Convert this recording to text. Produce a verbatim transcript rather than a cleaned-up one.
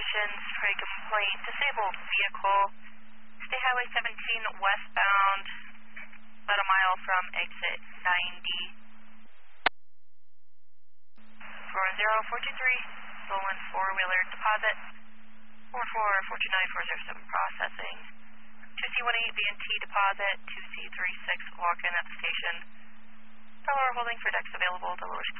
stations for a complaint. Disabled vehicle, State Highway seventeen westbound, about a mile from exit ninety. four zero four two three, stolen four-wheeler deposit. four four four two nine four zero seven processing. two C one eight B and T deposit. two C three six walk-in at the station. Follower holding for decks available. Delaware